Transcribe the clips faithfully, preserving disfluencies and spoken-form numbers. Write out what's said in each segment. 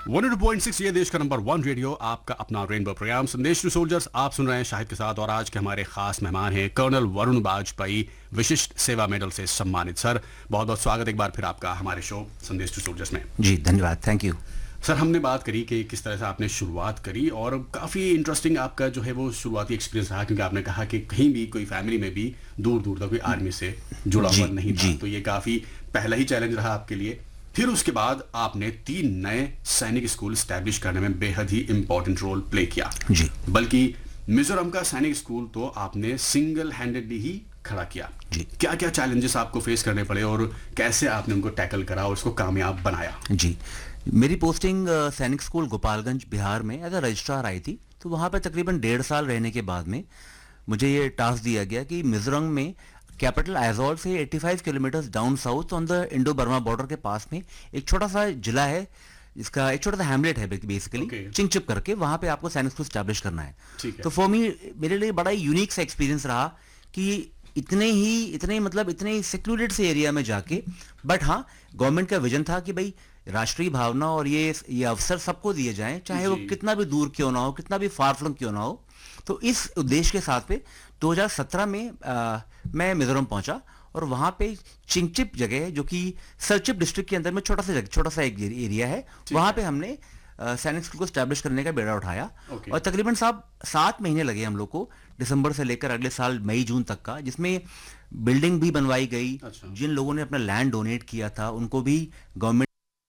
One two point six ये देश का नंबर वन रेडियो, आपका अपना रेनबो प्रोग्राम संदेश टू सोल्जर्स। आप सुन रहे हैं शाहिद के साथ, और आज के हमारे खास मेहमान हैं कर्नल वरुण वाजपेयी, विशिष्ट सेवा मेडल से सम्मानित। सर, बहुत बहुत स्वागत एक बार फिर आपका हमारे शो संदेश टू सोल्जर्स में। जी धन्यवाद, थैंक यू। सर, हमने बात करी कि किस तरह से आपने शुरुआत करी, और काफ़ी इंटरेस्टिंग आपका जो है वो शुरुआती एक्सपीरियंस रहा, क्योंकि आपने कहा कि कहीं भी कोई फैमिली में भी दूर दूर तक कोई आर्मी से जुड़ा हुआ नहीं था, तो ये काफ़ी पहला ही चैलेंज रहा आपके लिए। फिर उसके बाद आपने तीन नए सैनिक स्कूल स्टैब्लिश करने में बेहद ही इंपॉर्टेंट रोल प्ले किया जी। बल्कि मिजोरम का सैनिक स्कूल तो आपने सिंगल हैंडेडली ही खड़ा किया जी। क्या क्या चैलेंजेस आपको फेस करने पड़े और कैसे आपने उनको टैकल करा और उसको कामयाब बनाया? जी, मेरी पोस्टिंग uh, सैनिक स्कूल गोपालगंज बिहार में एज अ रजिस्ट्रार आई थी। तो वहाँ पे तकरीबन डेढ़ साल रहने के बाद में मुझे ये टास्क दिया गया कि मिजोरम में कैपिटल आइजोल से पचासी kilometre down south on the Indo Burma border के पास में एक छोटा सा जिला है, इसका एक छोटा सा हैमलेट है बेसिकली, okay. चिंगचिप करके, वहाँ पे आपको सैनिक स्कूल स्टैब्लिश करना है। है। तो फॉर मी, मेरे लिए बड़ा यूनिक सा एक्सपीरियंस रहा कि इतने ही इतने मतलब इतने ही सिक्योरेटेड से एरिया में जाके, बट हाँ, गवर्नमेंट का विजन था कि भाई राष्ट्रीय भावना और ये ये अवसर सबको दिए जाएं, चाहे वो कितना भी दूर क्यों ना हो, कितना भी फार फ्लंग क्यों ना हो। तो इस उद्देश्य के साथ पे दो हज़ार सत्रह में आ, मैं मिजोरम पहुंचा, और वहां पे चिंगचिप जगह है जो कि सरचिप डिस्ट्रिक्ट के अंदर में छोटा सा जगह छोटा सा एक एरिया है, वहां पे हमने सैनिक स्कूल को स्टैब्लिश करने का बेड़ा उठाया। okay. और तकरीबन साहब सात महीने लगे हम लोग को, दिसंबर से लेकर अगले साल मई जून तक का, जिसमें बिल्डिंग भी बनवाई गई। अच्छा। जिन लोगों ने अपना लैंड डोनेट किया था उनको भी गवर्नमेंट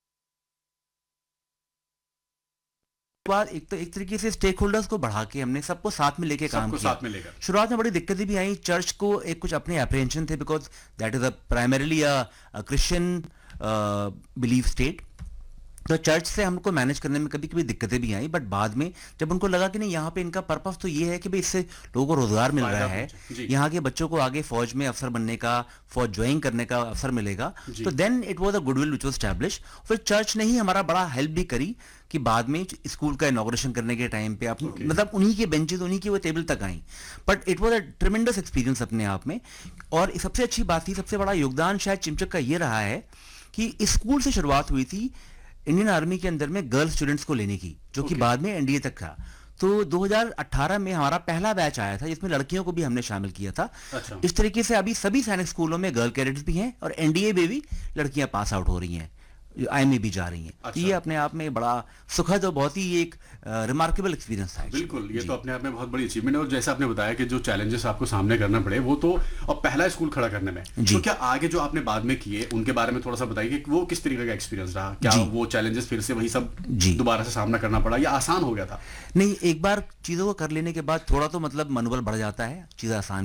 बाद एक तो एक तरीके से स्टेक होल्डर्स को बढ़ा के हमने सबको साथ में लेके काम किया। साथ में लेकर शुरुआत में बड़ी दिक्कतें भी आई, चर्च को एक कुछ अपने अप्रीहेंशन थे, because that is a primarily a Christian believe state. तो चर्च से हमको मैनेज करने में कभी कभी दिक्कतें भी आई, बट बाद में जब उनको लगा कि नहीं, यहाँ पे इनका पर्पस तो ये है कि भाई इससे लोगों को रोजगार मिल रहा है, यहाँ के बच्चों को आगे फौज में अफसर बनने का, फौज ज्वाइन करने का अवसर मिलेगा, तो then it was a goodwill which was establish. फिर चर्च ने ही हमारा बड़ा हेल्प भी करी कि बाद में स्कूल का इनॉग्रेशन करने के टाइम पे आप okay. मतलब उन्हीं के बेंचेस, उन्हीं की वो टेबल तक आई। But it was a ट्रेमेंडस experience अपने आप में। और सबसे अच्छी बात थी, सबसे बड़ा योगदान शायद चिमचक का ये रहा है कि स्कूल से शुरुआत हुई थी इंडियन आर्मी के अंदर में गर्ल स्टूडेंट्स को लेने की, जो कि okay. बाद में एनडीए तक था। तो दो हज़ार अठारह में हमारा पहला बैच आया था जिसमें लड़कियों को भी हमने शामिल किया था। अच्छा। इस तरीके से अभी सभी सैनिक स्कूलों में गर्ल कैडेट्स भी हैं, और एनडीए में भी लड़कियां पास आउट हो रही हैं, आईएमए भी जा रही हैं। अच्छा। ये अपने आप में बड़ा सुखद और बहुत ही एक रिमार्केबल एक्सपीरियंस था। बिल्कुल, ये तो अपने आप में बहुत बड़ी अचीवमेंट है। और जैसे आपने बताया कि जो चैलेंजेस आपको सामने करना पड़े वो तो, और पहला स्कूल खड़ा करने में, तो क्या आगे जो आपने बाद में किए उनके बारे में थोड़ा सा बताइए कि वो किस तरीके का एक्सपीरियंस रहा? क्या वो चैलेंजेस फिर से वही सब दोबारा से सामना करना पड़ा या आसान हो गया था? नहीं, एक बार चीजों को कर लेने के बाद थोड़ा तो मतलब मनोबल बढ़ जाता है, चीजें आसान